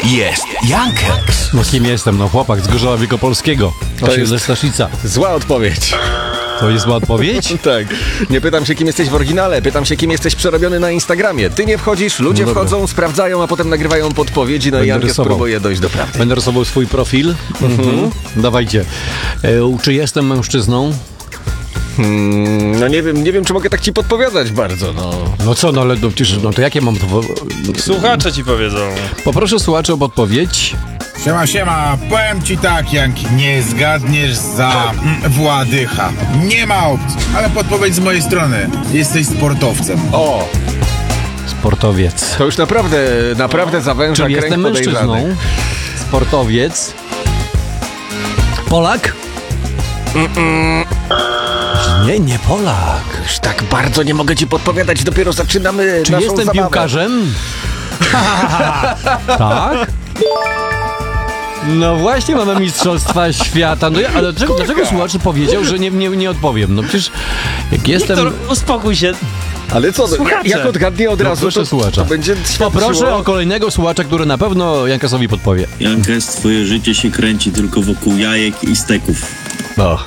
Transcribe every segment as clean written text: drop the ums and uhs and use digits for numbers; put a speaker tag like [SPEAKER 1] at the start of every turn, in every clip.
[SPEAKER 1] jest Jankeks.
[SPEAKER 2] No kim jestem? No chłopak z Gorzowa Wielkopolskiego. To ze Staszica.
[SPEAKER 3] Zła odpowiedź.
[SPEAKER 2] To jest zła odpowiedź?
[SPEAKER 3] Tak. Nie pytam się, kim jesteś w oryginale, pytam się, kim jesteś przerobiony na Instagramie. Ty nie wchodzisz, ludzie wchodzą, sprawdzają, a potem nagrywają podpowiedzi, no i Jankes próbuje dojść do prawdy.
[SPEAKER 2] Będę rysował swój profil. Dawajcie. Czy jestem mężczyzną?
[SPEAKER 3] No nie wiem, czy mogę tak ci podpowiadać bardzo, no.
[SPEAKER 2] No co, no ale no to jakie mam to...
[SPEAKER 4] Słuchacze ci powiedzą.
[SPEAKER 2] Poproszę słuchaczy o podpowiedź.
[SPEAKER 5] Siema, powiem ci tak, Janki, nie zgadniesz za Władycha. Nie ma opcji, ale podpowiedź z mojej strony. Jesteś sportowcem.
[SPEAKER 3] O!
[SPEAKER 2] Sportowiec.
[SPEAKER 3] To już naprawdę zawęża
[SPEAKER 2] Czyli
[SPEAKER 3] kręg
[SPEAKER 2] jestem mężczyzną.
[SPEAKER 3] podejrzanych.
[SPEAKER 2] Sportowiec. Polak? Nie Polak.
[SPEAKER 3] Już tak bardzo nie mogę ci podpowiadać, dopiero zaczynamy
[SPEAKER 2] Czy
[SPEAKER 3] naszą
[SPEAKER 2] jestem
[SPEAKER 3] zabawę.
[SPEAKER 2] piłkarzem? Tak? No właśnie, mamy Mistrzostwa Świata. No ale dlaczego słuchacz powiedział, że nie odpowiem? No przecież jak jestem...
[SPEAKER 4] Wiktor, uspokój się.
[SPEAKER 3] Ale co,
[SPEAKER 4] Słuchacze.
[SPEAKER 3] jak odgadnie od razu,
[SPEAKER 2] proszę słuchacza.
[SPEAKER 3] to będzie świadczyło...
[SPEAKER 2] Poproszę o kolejnego słuchacza, który na pewno Jankesowi podpowie.
[SPEAKER 6] Jankes, twoje życie się kręci tylko wokół jajek i steków.
[SPEAKER 3] No.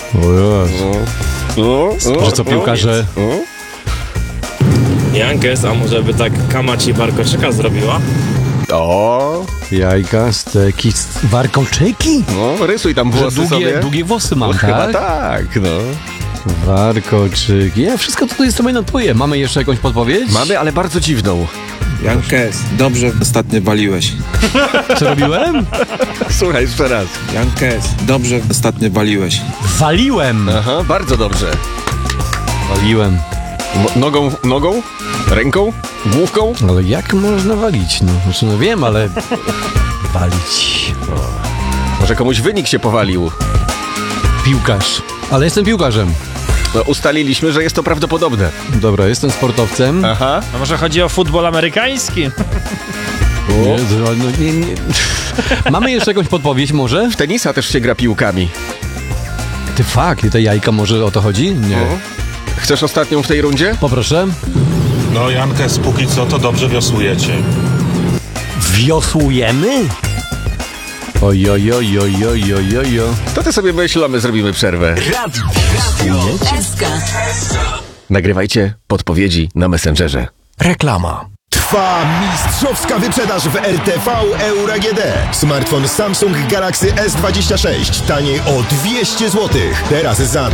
[SPEAKER 2] Że co, piłkarze...
[SPEAKER 4] Jankes, a może by tak Kama ci warkoczyka zrobiła?
[SPEAKER 3] O,
[SPEAKER 2] Jajka, steki, warkoczyki?
[SPEAKER 3] no, rysuj tam włosy sobie.
[SPEAKER 2] Długie włosy mam,
[SPEAKER 3] No, chyba
[SPEAKER 2] tak?
[SPEAKER 3] tak, no.
[SPEAKER 2] Warkoczyki. Ja wszystko to jest to twoje. Mamy jeszcze jakąś podpowiedź?
[SPEAKER 3] Mamy, ale bardzo dziwną.
[SPEAKER 7] Jankes, dobrze ostatnio waliłeś.
[SPEAKER 2] Co robiłem?
[SPEAKER 3] Słuchaj, jeszcze raz.
[SPEAKER 7] Jankes, dobrze ostatnio waliłeś.
[SPEAKER 2] Waliłem!
[SPEAKER 3] Aha, bardzo dobrze.
[SPEAKER 2] Waliłem.
[SPEAKER 3] Nogą? Ręką? Główką?
[SPEAKER 2] Ale jak można walić? No, znaczy, no wiem, ale... Walić.
[SPEAKER 3] Może komuś wynik się powalił.
[SPEAKER 2] Piłkarz. Ale jestem piłkarzem.
[SPEAKER 3] No, ustaliliśmy, że jest to prawdopodobne.
[SPEAKER 2] Dobra, jestem sportowcem.
[SPEAKER 3] Aha.
[SPEAKER 4] A może chodzi o futbol amerykański?
[SPEAKER 2] Nie, nie. Mamy jeszcze jakąś podpowiedź może?
[SPEAKER 3] W tenisa też się gra piłkami.
[SPEAKER 2] Ty fakt, te jajka może o to chodzi? Nie.
[SPEAKER 3] Chcesz ostatnią w tej rundzie?
[SPEAKER 2] Poproszę.
[SPEAKER 8] No Jankes, póki co to dobrze wiosłujecie.
[SPEAKER 2] Wiosłujemy? Ojojojojojojojo.
[SPEAKER 3] To ty sobie myśl, a my zrobimy przerwę.
[SPEAKER 1] Radio SK.
[SPEAKER 3] Nagrywajcie podpowiedzi na Messengerze.
[SPEAKER 1] Reklama.
[SPEAKER 9] Trwa mistrzowska wyprzedaż w RTV Euro AGD. Smartfon Samsung Galaxy S26 taniej o 200 zł. Teraz za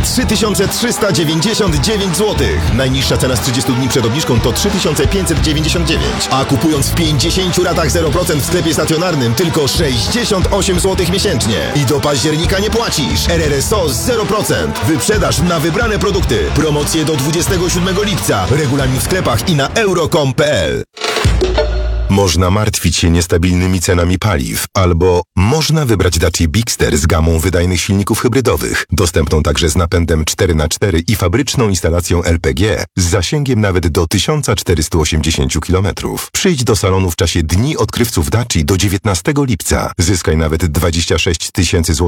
[SPEAKER 9] 3399 zł. Najniższa cena z 30 dni przed obniżką to 3599. A kupując w 50 ratach 0% w sklepie stacjonarnym tylko 68 zł miesięcznie. I do października nie płacisz. RRSO 0%. Wyprzedaż na wybrane produkty. Promocje do 27 lipca. Regulamin w sklepach i na euro.com.pl. Można martwić się niestabilnymi cenami paliw, albo można wybrać Dacia Bigster z gamą wydajnych silników hybrydowych, dostępną także z napędem 4x4 i fabryczną instalacją LPG z zasięgiem nawet do 1480 km. Przyjdź do salonu w czasie Dni Odkrywców Dacia do 19 lipca. Zyskaj nawet 26 000 zł